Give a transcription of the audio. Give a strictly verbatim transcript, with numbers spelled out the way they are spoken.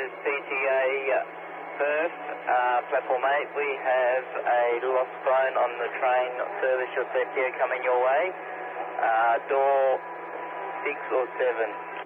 is P T A Perth, uh, platform eight. We have a lost phone on the train service your set here coming your way. Uh, door six or seven.